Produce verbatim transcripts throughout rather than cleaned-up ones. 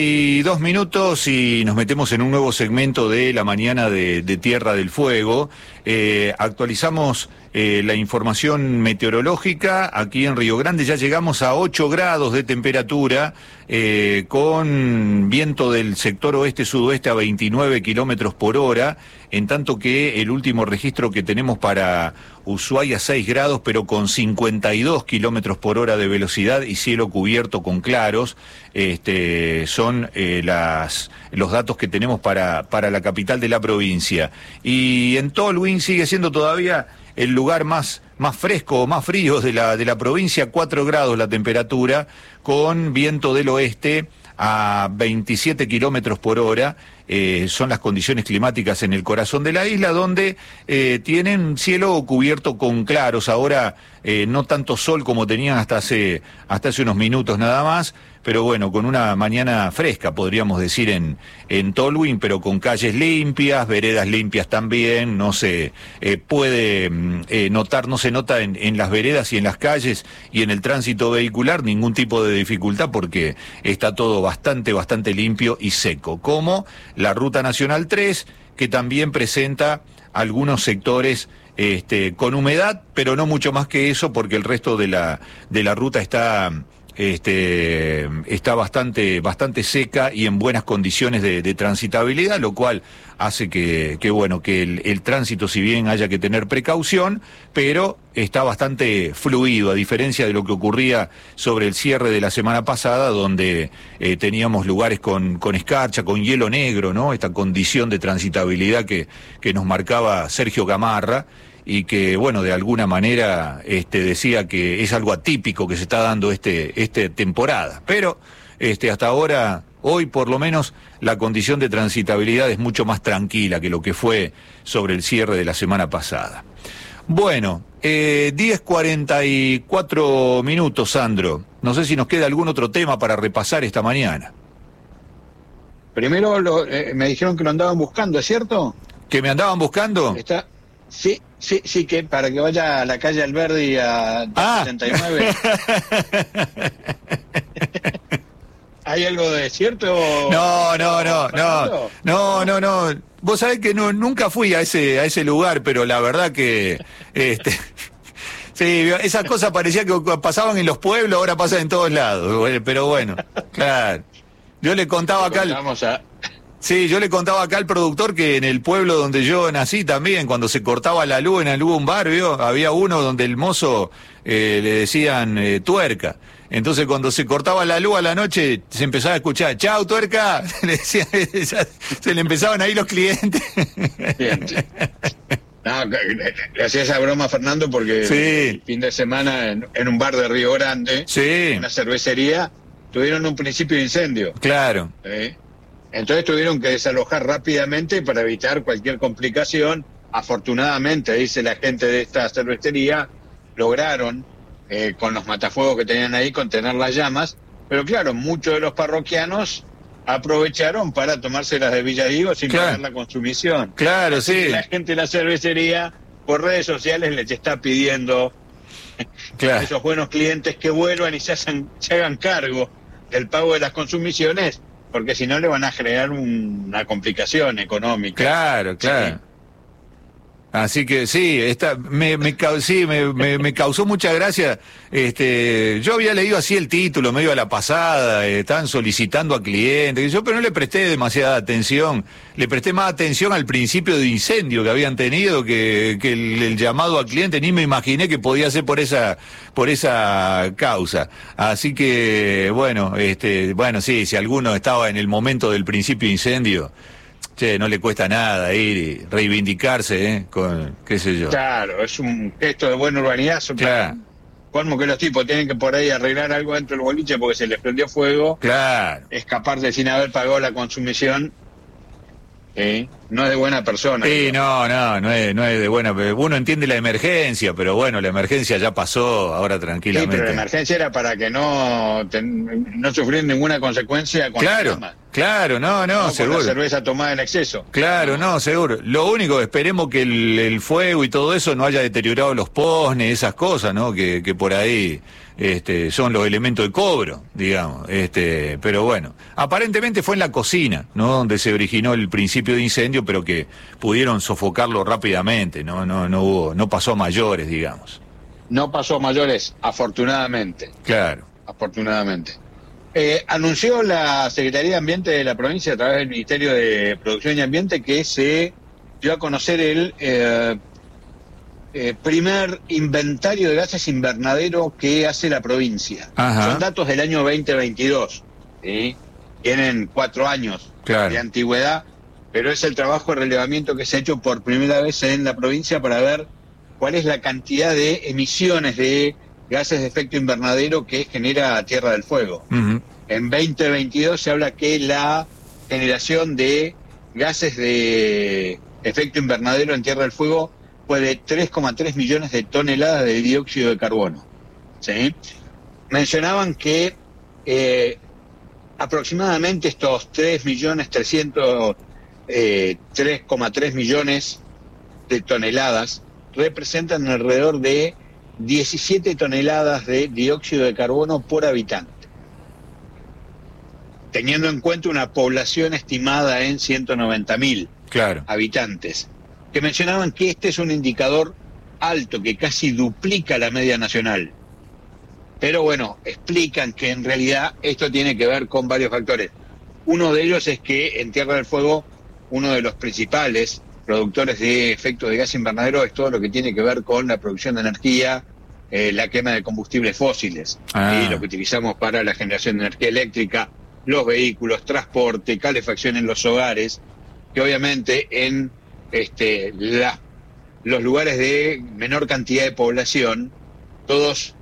Y dos minutos y nos metemos en un nuevo segmento de la mañana de, de Tierra del Fuego. Eh, actualizamos eh, la información meteorológica. Aquí en Río Grande ya llegamos a ocho grados de temperatura, eh, con viento del sector oeste-sudoeste a veintinueve kilómetros por hora, en tanto que el último registro que tenemos para Ushuaia seis grados, pero con cincuenta y dos kilómetros por hora de velocidad y cielo cubierto con claros. Este, son eh, las, los datos que tenemos para, para la capital de la provincia. Y en Tolwyn sigue siendo todavía el lugar más, más fresco o más frío de la, de la provincia, cuatro grados la temperatura, con viento del oeste a veintisiete kilómetros por hora. Eh, son las condiciones climáticas en el corazón de la isla, donde eh, tienen cielo cubierto con claros. Ahora eh, no tanto sol como tenían hasta hace, hasta hace unos minutos nada más, pero bueno, con una mañana fresca, podríamos decir, en, en Tolwyn, pero con calles limpias, veredas limpias también. No se eh, puede eh, notar, no se nota en, en las veredas y en las calles y en el tránsito vehicular ningún tipo de dificultad, porque está todo bastante, bastante limpio y seco, como la Ruta Nacional tres, que también presenta algunos sectores este, con humedad, pero no mucho más que eso, porque el resto de la, de la ruta está... Este, está bastante, bastante seca y en buenas condiciones de, de transitabilidad, lo cual hace que, que bueno, que el, el tránsito, si bien haya que tener precaución, pero está bastante fluido, a diferencia de lo que ocurría sobre el cierre de la semana pasada, donde eh, teníamos lugares con, con escarcha, con hielo negro, ¿no? Esta condición de transitabilidad que, que nos marcaba Sergio Gamarra, y que, bueno, de alguna manera este, decía que es algo atípico que se está dando este, este temporada. Pero este, hasta ahora, hoy por lo menos, la condición de transitabilidad es mucho más tranquila que lo que fue sobre el cierre de la semana pasada. Bueno, eh, diez cuarenta y cuatro minutos, Sandro. No sé si nos queda algún otro tema para repasar esta mañana. Primero lo, eh, me dijeron que lo andaban buscando, ¿es cierto? ¿Que me andaban buscando? Está... Sí, sí, sí, que para que vaya a la calle Alberdi a ah. setenta y nueve. ¿Hay algo de cierto? No, no, no, no, no, no, no. Vos sabés que no, nunca fui a ese, a ese lugar, pero la verdad que, este, sí, esas cosas parecía que pasaban en los pueblos, ahora pasan en todos lados. Pero bueno, claro. Yo le contaba acá. Vamos a... Sí, yo le contaba acá al productor que en el pueblo donde yo nací también, cuando se cortaba la luz en algún barrio, había uno donde el mozo eh, le decían eh, tuerca. Entonces cuando se cortaba la luz a la noche se empezaba a escuchar, chau tuerca, le decían, se le empezaban ahí los clientes. Bien. No, le hacía esa broma a Fernando porque sí. El fin de semana en, en un bar de Río Grande, sí. Una cervecería, tuvieron un principio de incendio. Claro. ¿Eh? Entonces tuvieron que desalojar rápidamente para evitar cualquier complicación. Afortunadamente, dice la gente de esta cervecería, lograron, eh, con los matafuegos que tenían ahí, contener las llamas. Pero claro, muchos de los parroquianos aprovecharon para tomárselas de Villa Diego sin claro. pagar la consumición. Claro, Así sí. La gente de la cervecería, por redes sociales, les está pidiendo claro. a esos buenos clientes que vuelvan y se, hacen, se hagan cargo del pago de las consumiciones, porque si no le van a generar un, una complicación económica. Claro, claro. Sí. Así que sí, esta, me, me, sí me, me, me causó mucha gracia. Este, yo había leído así el título, medio a la pasada, eh, estaban solicitando a clientes, yo pero no le presté demasiada atención. Le presté más atención al principio de incendio que habían tenido que, que el, el llamado a cliente, ni me imaginé que podía ser por esa, por esa causa. Así que, bueno, este, bueno, sí, si alguno estaba en el momento del principio de incendio, che, no le cuesta nada ir y reivindicarse, ¿eh? Con, qué sé yo. Claro, es un gesto de buena urbanidad. Claro. Como que los tipos tienen que por ahí arreglar algo dentro del boliche porque se les prendió fuego. Claro. Escaparse sin haber pagado la consumición. ¿Sí? No es de buena persona. Sí, no, no, no es, no es de buena. Uno entiende la emergencia, pero bueno, la emergencia ya pasó, ahora tranquilamente. Sí, pero la emergencia era para que no, ten, no sufrir ninguna consecuencia con claro. la llama. Claro, no, no, no seguro. Por la cerveza tomada en exceso. Claro, no, seguro. Lo único, esperemos que el, el fuego y todo eso no haya deteriorado los posnes, esas cosas, ¿no? Que, que por ahí este, son los elementos de cobro, digamos. Este, pero bueno, aparentemente fue en la cocina, ¿no? Donde se originó el principio de incendio, pero que pudieron sofocarlo rápidamente, ¿no? No, no hubo, no pasó a mayores, digamos. No pasó a mayores, afortunadamente. Claro. Afortunadamente. Eh, anunció la Secretaría de Ambiente de la provincia a través del Ministerio de Producción y Ambiente que se dio a conocer el eh, eh, primer inventario de gases invernadero que hace la provincia. Ajá. Son datos del año veinte veintidós, ¿sí? Tienen cuatro años Claro. de antigüedad, pero es el trabajo de relevamiento que se ha hecho por primera vez en la provincia para ver cuál es la cantidad de emisiones de gases de efecto invernadero que genera Tierra del Fuego. Uh-huh. En veinte veintidós se habla que la generación de gases de efecto invernadero en Tierra del Fuego fue de tres coma tres millones de toneladas de dióxido de carbono. ¿Sí? Mencionaban que eh, aproximadamente estos tres millones trescientos, eh, tres coma tres millones de toneladas representan alrededor de diecisiete toneladas de dióxido de carbono por habitante, teniendo en cuenta una población estimada en ciento noventa mil Claro. habitantes, que mencionaban que este es un indicador alto, que casi duplica la media nacional. Pero bueno, explican que en realidad esto tiene que ver con varios factores. Uno de ellos es que en Tierra del Fuego, uno de los principales productores de efectos de gas invernadero es todo lo que tiene que ver con la producción de energía, eh, la quema de combustibles fósiles, Ah. y lo que utilizamos para la generación de energía eléctrica, los vehículos, transporte, calefacción en los hogares, que obviamente en este, la, los lugares de menor cantidad de población, todos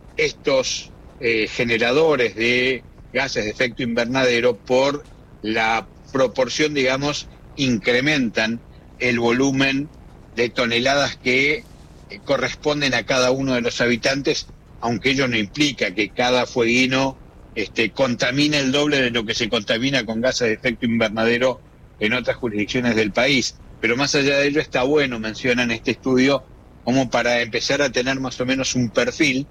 estos eh, generadores de gases de efecto invernadero, por la proporción, digamos, incrementan el volumen de toneladas que eh, corresponden a cada uno de los habitantes, aunque ello no implica que cada fueguino este, contamine el doble de lo que se contamina con gases de efecto invernadero en otras jurisdicciones del país. Pero más allá de ello, está bueno, mencionan este estudio, como para empezar a tener más o menos un perfil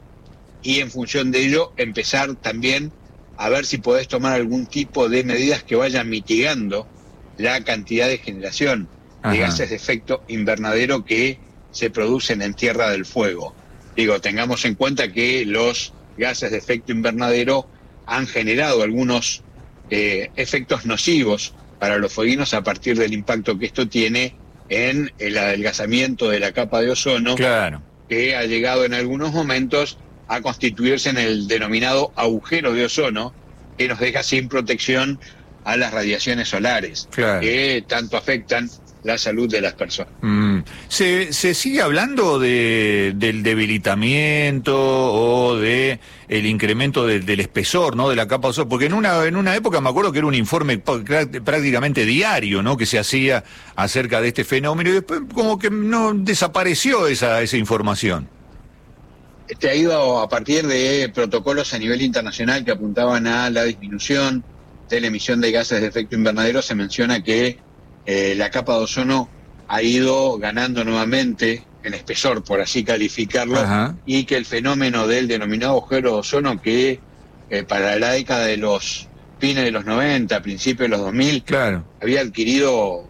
y en función de ello empezar también a ver si podés tomar algún tipo de medidas que vayan mitigando la cantidad de generación de Ajá. gases de efecto invernadero que se producen en Tierra del Fuego. Digo, tengamos en cuenta que los gases de efecto invernadero han generado algunos eh, efectos nocivos para los fueguinos a partir del impacto que esto tiene en el adelgazamiento de la capa de ozono, Claro. que ha llegado en algunos momentos a constituirse en el denominado agujero de ozono, que nos deja sin protección a las radiaciones solares, Claro. que tanto afectan la salud de las personas. Mm. ¿Se, se sigue hablando de, del debilitamiento o de el incremento de, del espesor, ¿no? De la capa de ozono? Porque en una en una época me acuerdo que era un informe prácticamente diario, ¿no? Que se hacía acerca de este fenómeno y después como que no desapareció esa esa información. Este ha ido a partir de protocolos a nivel internacional que apuntaban a la disminución de la emisión de gases de efecto invernadero. Se menciona que eh, la capa de ozono ha ido ganando nuevamente en espesor, por así calificarlo, Ajá. y que el fenómeno del denominado agujero de ozono, que eh, para la década de los fines de los noventa, principios de los dos mil, Claro. había adquirido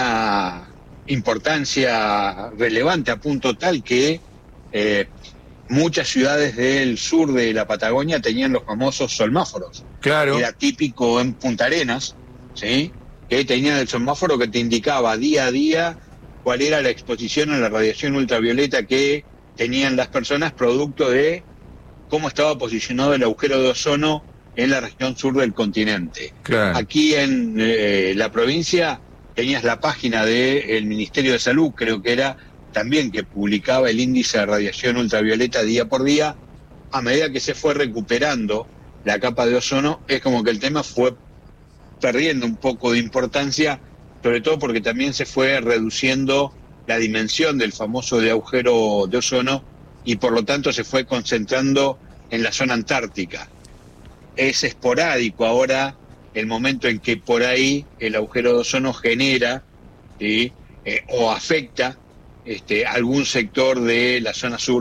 una importancia relevante, a punto tal que eh, muchas ciudades del sur de la Patagonia tenían los famosos solmáforos. Claro. Era típico en Punta Arenas, ¿sí?, que tenían el semáforo que te indicaba día a día cuál era la exposición a la radiación ultravioleta que tenían las personas, producto de cómo estaba posicionado el agujero de ozono en la región sur del continente. Claro. Aquí en eh, la provincia tenías la página del Ministerio de Salud, creo que era también, que publicaba el índice de radiación ultravioleta día por día. A medida que se fue recuperando la capa de ozono, es como que el tema fue perdiendo un poco de importancia, sobre todo porque también se fue reduciendo la dimensión del famoso de agujero de ozono y por lo tanto se fue concentrando en la zona antártica. Es esporádico ahora el momento en que por ahí el agujero de ozono genera, ¿sí? eh, o afecta este, algún sector de la zona sur